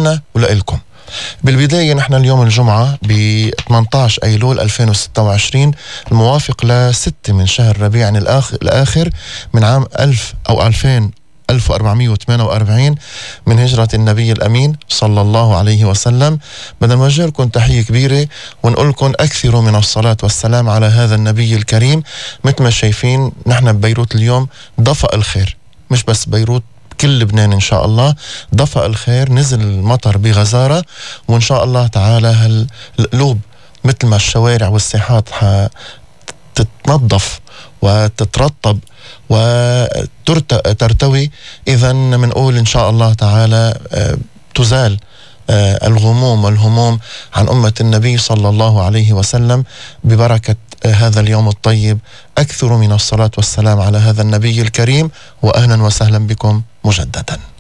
لنا ولإلكم. بالبداية نحن اليوم الجمعة ب 18 أيلول 2026 الموافق ل6 من شهر ربيع الآخر من عام 1448 من هجرة النبي الأمين صلى الله عليه وسلم. بدنا نوجه لكم تحية كبيرة ونقول لكم أكثروا من الصلاة والسلام على هذا النبي الكريم. مثل ما شايفين نحن ببيروت اليوم ضفأ الخير، مش بس بيروت، كل لبنان إن شاء الله ضفأ الخير، نزل المطر بغزارة، وإن شاء الله تعالى القلوب مثل ما الشوارع والساحات تتنظف وتترطب وترتوي. إذا منقول إن شاء الله تعالى تزال الغموم والهموم عن أمة النبي صلى الله عليه وسلم ببركة هذا اليوم الطيب. أكثروا من الصلاة والسلام على هذا النبي الكريم، وأهلا وسهلا بكم مجددا.